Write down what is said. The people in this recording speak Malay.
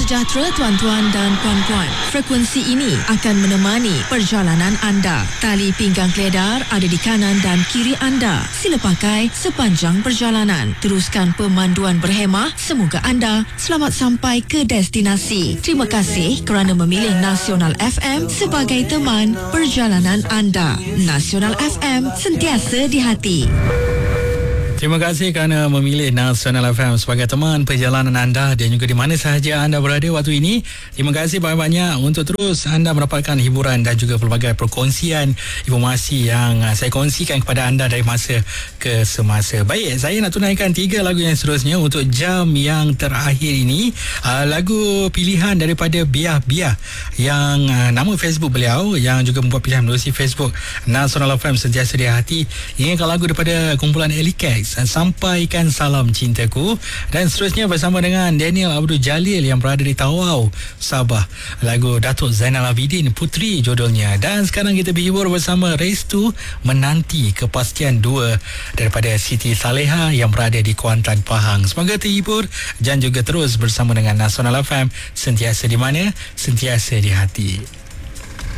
sejahtera tuan-tuan dan puan-puan. Frekuensi ini akan menemani perjalanan anda. Tali pinggang keledar ada di kanan dan kiri anda. Sila pakai sepanjang perjalanan. Teruskan pemanduan berhemah. Semoga anda selamat sampai ke destinasi. Terima kasih kerana memilih Nasional FM sebagai teman perjalanan anda. Nasional FM, sentiasa di hati. Terima kasih kerana memilih Nasional FM sebagai teman perjalanan anda dan juga di mana sahaja anda berada waktu ini. Terima kasih banyak-banyak untuk terus anda mendapatkan hiburan dan juga pelbagai perkongsian informasi yang saya kongsikan kepada anda dari masa ke semasa. Baik, saya nak tunaikan 3 lagu yang seterusnya untuk jam yang terakhir ini. Lagu pilihan daripada Biah Biah yang nama Facebook beliau yang juga membuat pilihan melalui Facebook Nasional FM sentiasa di hati. Ingatkan lagu daripada kumpulan Elikex, Sampaikan Salam Cintaku, dan seterusnya bersama dengan Daniel Abdul Jalil yang berada di Tawau, Sabah. Lagu Datuk Zainal Abidin, Putri judulnya. Dan sekarang kita berhibur bersama Restu Menanti Kepastian 2 daripada Siti Saleha yang berada di Kuantan, Pahang. Semoga terhibur dan juga terus bersama dengan Nasional FM, sentiasa di mana, sentiasa di hati.